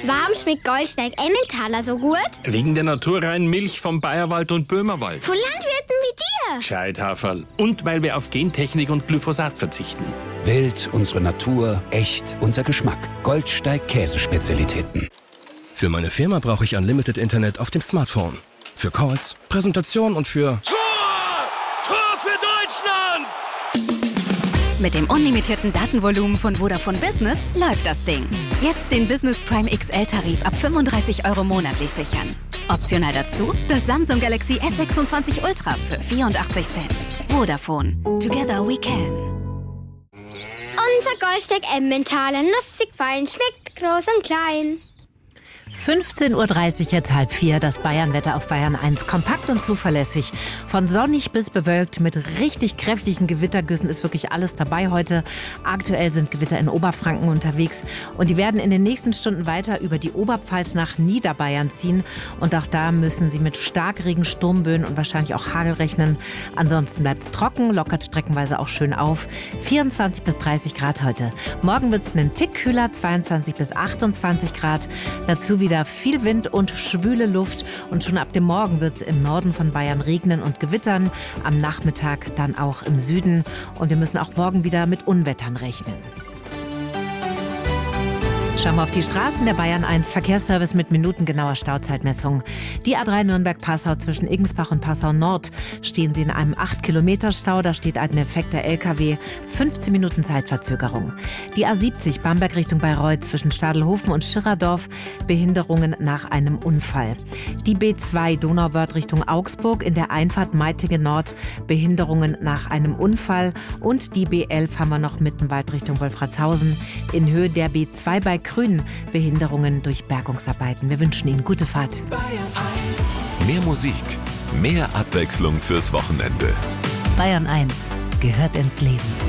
Warum schmeckt Goldsteig Emmentaler so gut? Wegen der naturreinen Milch vom Bayerwald und Böhmerwald. Von Landwirten wie dir. Gescheithaferl. Und weil wir auf Gentechnik und Glyphosat verzichten. Wild, unsere Natur, echt, unser Geschmack. Goldsteig Käsespezialitäten. Für meine Firma brauche ich Unlimited Internet auf dem Smartphone. Für Calls, Präsentation und für... Tor für Deutschland! Mit dem unlimitierten Datenvolumen von Vodafone Business läuft das Ding. Jetzt den Business Prime XL-Tarif ab 35 € monatlich sichern. Optional dazu das Samsung Galaxy S26 Ultra für 84 Cent. Vodafone. Together we can. Unser Goldsteig Emmentaler, nussig fein, schmeckt groß und klein. 15:30 Uhr, jetzt 3:30, das Bayernwetter auf Bayern 1. Kompakt und zuverlässig. Von sonnig bis bewölkt mit richtig kräftigen Gewittergüssen ist wirklich alles dabei heute. Aktuell sind Gewitter in Oberfranken unterwegs und die werden in den nächsten Stunden weiter über die Oberpfalz nach Niederbayern ziehen. Und auch da müssen Sie mit Starkregen, Sturmböen und wahrscheinlich auch Hagel rechnen. Ansonsten bleibt es trocken, lockert streckenweise auch schön auf. 24 bis 30 Grad heute. Morgen wird es einen Tick kühler, 22 bis 28 Grad. Dazu wieder viel Wind und schwüle Luft und schon ab dem Morgen wird es im Norden von Bayern regnen und gewittern, am Nachmittag dann auch im Süden und wir müssen auch morgen wieder mit Unwettern rechnen. Schauen wir auf die Straßen der Bayern 1 Verkehrsservice mit minutengenauer Stauzeitmessung. Die A3 Nürnberg-Passau zwischen Igensbach und Passau Nord stehen Sie in einem 8-Kilometer-Stau. Da steht ein defekter LKW, 15 Minuten Zeitverzögerung. Die A70 Bamberg Richtung Bayreuth zwischen Stadelhofen und Schirradorf, Behinderungen nach einem Unfall. Die B2 Donauwörth Richtung Augsburg in der Einfahrt Meitingen Nord, Behinderungen nach einem Unfall. Und die B11 haben wir noch Mittenwald Richtung Wolfratshausen in Höhe der B2 bei Grün, Behinderungen durch Bergungsarbeiten. Wir wünschen Ihnen gute Fahrt. Mehr Musik, mehr Abwechslung fürs Wochenende. Bayern 1 gehört ins Leben.